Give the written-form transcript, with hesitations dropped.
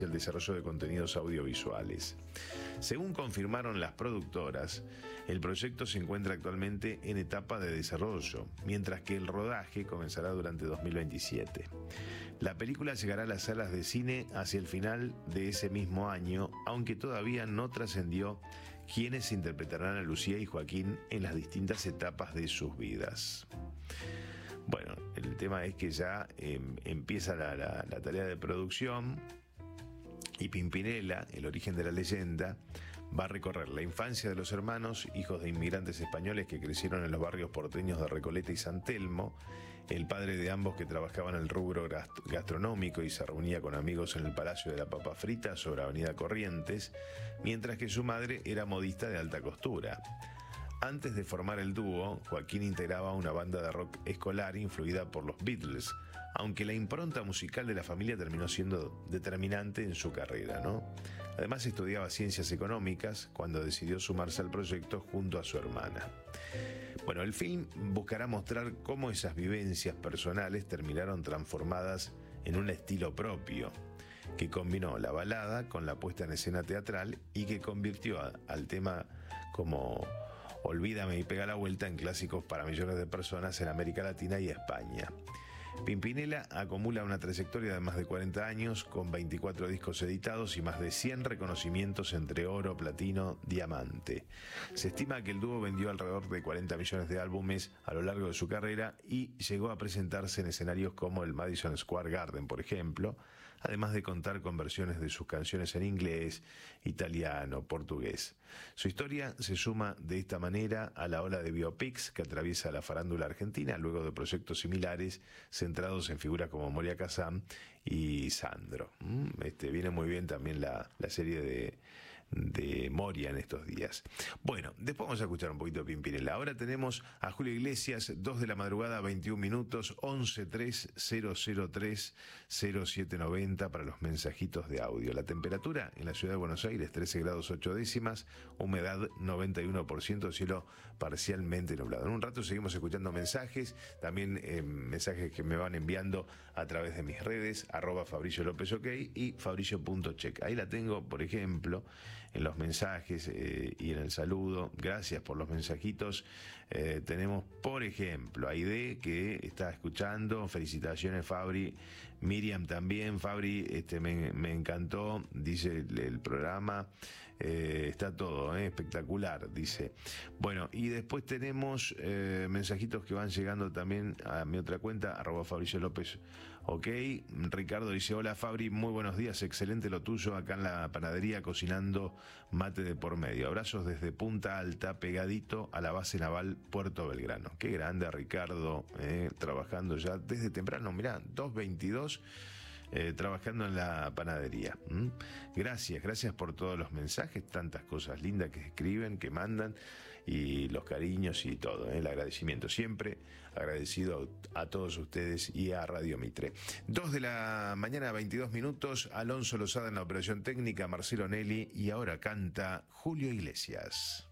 el desarrollo de contenidos audiovisuales. Según confirmaron las productoras, el proyecto se encuentra actualmente en etapa de desarrollo, mientras que el rodaje comenzará durante 2027. La película llegará a las salas de cine hacia el final de ese mismo año, aunque todavía no trascendió quiénes interpretarán a Lucía y Joaquín en las distintas etapas de sus vidas. Bueno, el tema es que ya empieza la tarea de producción. Y Pimpinela, el origen de la leyenda, va a recorrer la infancia de los hermanos, hijos de inmigrantes españoles que crecieron en los barrios porteños de Recoleta y San Telmo, el padre de ambos que trabajaba en el rubro gastronómico y se reunía con amigos en el Palacio de la Papa Frita sobre Avenida Corrientes, mientras que su madre era modista de alta costura. Antes de formar el dúo, Joaquín integraba una banda de rock escolar influida por los Beatles, aunque la impronta musical de la familia terminó siendo determinante en su carrera, ¿no? Además estudiaba ciencias económicas cuando decidió sumarse al proyecto junto a su hermana. Bueno, el film buscará mostrar cómo esas vivencias personales terminaron transformadas en un estilo propio, que combinó la balada con la puesta en escena teatral y que convirtió al tema como Olvídame y pega la vuelta en clásicos para millones de personas en América Latina y España. Pimpinela acumula una trayectoria de más de 40 años, con 24 discos editados y más de 100 reconocimientos entre oro, platino, diamante. Se estima que el dúo vendió alrededor de 40 millones de álbumes a lo largo de su carrera y llegó a presentarse en escenarios como el Madison Square Garden, por ejemplo, además de contar con versiones de sus canciones en inglés, italiano, portugués. Su historia se suma de esta manera a la ola de biopics que atraviesa la farándula argentina luego de proyectos similares centrados en figuras como Moria Kazan y Sandro. Viene muy bien también la serie de Moria en estos días. Bueno, después vamos a escuchar un poquito de Pimpinela. Ahora tenemos a Julio Iglesias, 2 de la madrugada, 21 minutos, 1130030790 para los mensajitos de audio. La temperatura en la ciudad de Buenos Aires, 13 grados 8 décimas, humedad 91%, cielo parcialmente nublado. En un rato seguimos escuchando mensajes, también mensajes que me van enviando a través de mis redes, @Fabricio López OK y Fabricio.check. Ahí la tengo, por ejemplo, en los mensajes y en el saludo. Gracias por los mensajitos. Tenemos, por ejemplo, a Aide, que está escuchando. Felicitaciones, Fabri. Miriam también. Fabri, me encantó, dice el programa. Está todo espectacular, dice. Bueno, y después tenemos mensajitos que van llegando también a mi otra cuenta, @Fabricio López OK. Ricardo dice: hola Fabri, muy buenos días, excelente lo tuyo acá en la panadería cocinando mate de por medio. Abrazos desde Punta Alta, pegadito a la base naval Puerto Belgrano. Qué grande Ricardo, trabajando ya desde temprano, mirá, 2:22. Trabajando en la panadería. Gracias por todos los mensajes, tantas cosas lindas que escriben, que mandan, y los cariños y todo, el agradecimiento. Siempre agradecido a todos ustedes y a Radio Mitre. 2 de la mañana, 22 minutos, Alonso Lozada en la operación técnica, Marcelo Nelly, y ahora canta Julio Iglesias.